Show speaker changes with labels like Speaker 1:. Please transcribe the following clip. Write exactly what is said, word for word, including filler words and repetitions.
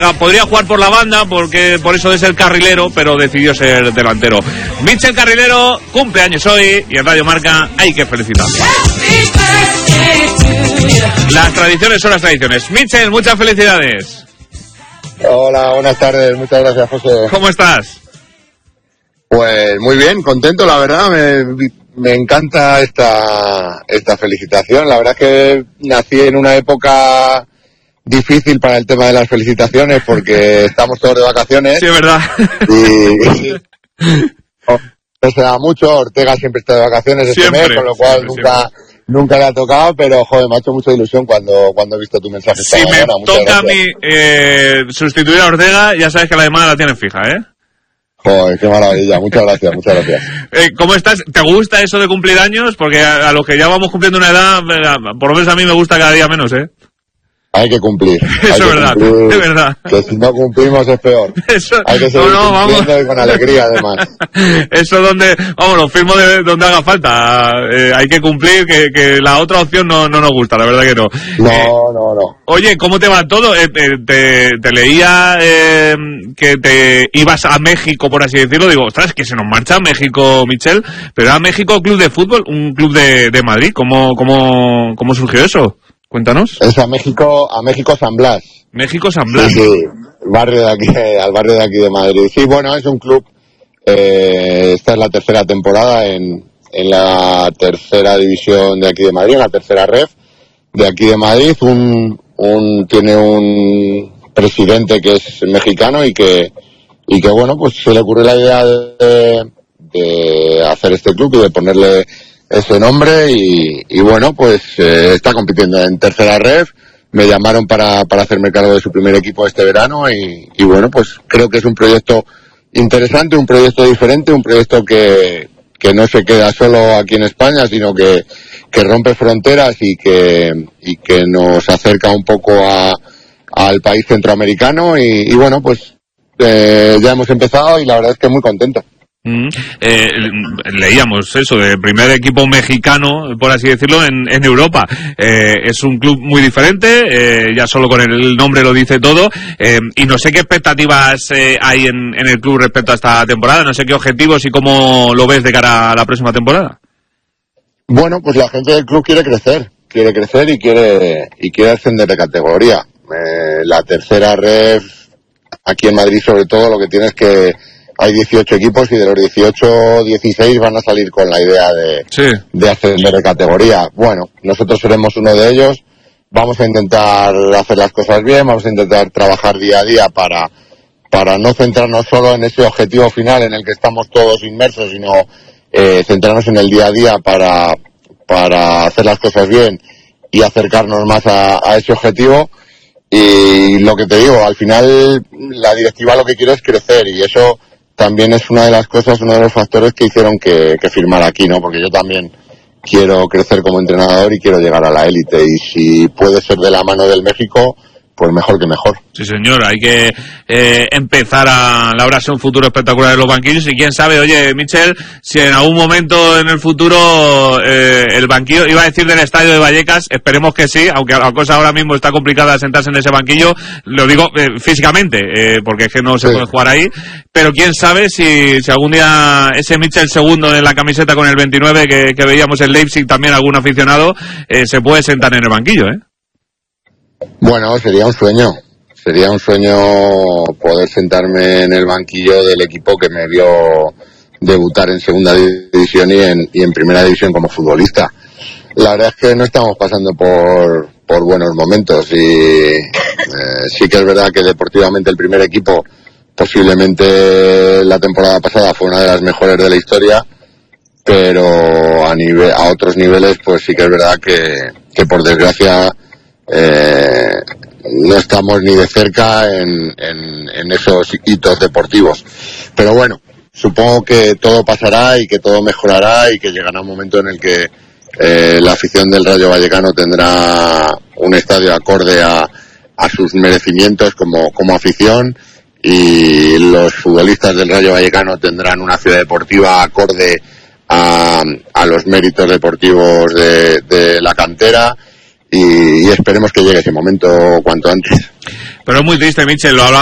Speaker 1: Podría jugar por la banda, porque por eso es el carrilero, pero decidió ser delantero. Mitchell Carrilero, cumpleaños hoy, y en Radio Marca hay que felicitarle. Las tradiciones son las tradiciones. Mitchell, muchas felicidades.
Speaker 2: Hola, buenas tardes, muchas gracias, José.
Speaker 1: ¿Cómo estás?
Speaker 2: Pues muy bien, contento, la verdad, me, me encanta esta, esta felicitación. La verdad es que nací en una época difícil para el tema de las felicitaciones porque estamos todos de vacaciones.
Speaker 1: Sí, es verdad.
Speaker 2: Y, y no se da mucho. Ortega siempre está de vacaciones este
Speaker 1: siempre,
Speaker 2: mes, con lo cual
Speaker 1: siempre,
Speaker 2: nunca
Speaker 1: siempre.
Speaker 2: nunca le ha tocado, pero joder, me ha hecho mucha ilusión cuando, cuando he visto tu mensaje.
Speaker 1: Si me
Speaker 2: mañana.
Speaker 1: toca a mí eh, sustituir a Ortega, ya sabes que la demanda la tienen fija, ¿eh?
Speaker 2: Joder, qué maravilla, muchas gracias, muchas gracias.
Speaker 1: Eh, ¿Cómo estás? ¿Te gusta eso de cumplir años? Porque a, a los que ya vamos cumpliendo una edad, por lo menos a mí me gusta cada día menos, ¿eh?
Speaker 2: Hay que cumplir.
Speaker 1: Eso
Speaker 2: es
Speaker 1: verdad, es verdad.
Speaker 2: Que si no cumplimos es peor.
Speaker 1: Eso,
Speaker 2: hay que seguir
Speaker 1: no, no,
Speaker 2: cumpliendo
Speaker 1: vamos.
Speaker 2: Y con alegría, además.
Speaker 1: Eso donde, vamos, lo firmo de donde haga falta. Eh, hay que cumplir, que, que la otra opción no, no nos gusta, la verdad que no.
Speaker 2: No,
Speaker 1: eh,
Speaker 2: no, no.
Speaker 1: Oye, ¿cómo te va todo? Eh, te, te, te leía eh, que te ibas a México, por así decirlo. Digo, ostras, que se nos marcha a México, Mitchell. Pero era México Club de Fútbol, un club de, de Madrid. ¿Cómo, cómo, cómo surgió eso? Cuéntanos.
Speaker 2: Es a México, a México San Blas.
Speaker 1: México San Blas.
Speaker 2: Sí, sí, barrio de aquí, al barrio de aquí de Madrid. Sí, bueno, es un club, eh, esta es la tercera temporada en, en la tercera división de aquí de Madrid, en la tercera ref de aquí de Madrid. Un, un, tiene un presidente que es mexicano y que, y que bueno, pues se le ocurrió la idea de, de hacer este club y de ponerle ese nombre y, y bueno, pues eh, está compitiendo en tercera ref. Me llamaron para, para hacerme cargo de su primer equipo este verano y, y bueno, pues creo que es un proyecto interesante, un proyecto diferente, un proyecto que, que no se queda solo aquí en España, sino que, que rompe fronteras y que, y que nos acerca un poco a, al país centroamericano y, y bueno, pues eh, ya hemos empezado y la verdad es que muy contento.
Speaker 1: Mm, eh, leíamos eso de primer equipo mexicano, por así decirlo, en, en Europa. Eh, es un club muy diferente, eh, ya solo con el nombre lo dice todo, eh, y no sé qué expectativas eh, hay en, en el club respecto a esta temporada, no sé qué objetivos y cómo lo ves de cara a la próxima temporada.
Speaker 2: Bueno, pues la gente del club quiere crecer, quiere crecer y quiere y quiere ascender de categoría. Eh, la tercera ref aquí en Madrid, sobre todo, lo que tiene es que hay dieciocho equipos y de los dieciocho, dieciséis van a salir con la idea de,
Speaker 1: sí.
Speaker 2: de ascender de categoría. Bueno, nosotros seremos uno de ellos. Vamos a intentar hacer las cosas bien, vamos a intentar trabajar día a día para, para no centrarnos solo en ese objetivo final en el que estamos todos inmersos, sino eh, centrarnos en el día a día para, para hacer las cosas bien y acercarnos más a, a ese objetivo. Y lo que te digo, al final la directiva lo que quiere es crecer y eso también es una de las cosas, uno de los factores que hicieron que, que firmara aquí, ¿no? Porque yo también quiero crecer como entrenador y quiero llegar a la élite. Y si puede ser de la mano del México, pues mejor que mejor.
Speaker 1: Sí, señor, hay que eh, empezar a labrarse un futuro espectacular en los banquillos y quién sabe, oye, Mitchell, si en algún momento en el futuro eh, el banquillo, iba a decir del estadio de Vallecas, esperemos que sí, aunque la cosa ahora mismo está complicada sentarse en ese banquillo, lo digo eh, físicamente, eh, porque es que no se sí. puede jugar ahí, pero quién sabe si, si algún día ese Mitchell segundo en la camiseta con el veintinueve que, que veíamos en Leipzig, también algún aficionado, eh, se puede sentar en el banquillo, ¿eh?
Speaker 2: Bueno, sería un sueño, sería un sueño poder sentarme en el banquillo del equipo que me vio debutar en segunda división y en, y en primera división como futbolista. La verdad es que no estamos pasando por, por buenos momentos y eh, sí que es verdad que deportivamente el primer equipo, posiblemente la temporada pasada fue una de las mejores de la historia, pero a nivel, a otros niveles pues sí que es verdad que, que por desgracia Eh, no estamos ni de cerca en, en, en esos hitos deportivos. Pero bueno, supongo que todo pasará y que todo mejorará y que llegará un momento en el que eh, la afición del Rayo Vallecano tendrá un estadio acorde a, a sus merecimientos como, como afición y los futbolistas del Rayo Vallecano tendrán una ciudad deportiva acorde a, a los méritos deportivos de, de la cantera. Y, y esperemos que llegue ese momento cuanto antes.
Speaker 1: Pero es muy triste, Michel, lo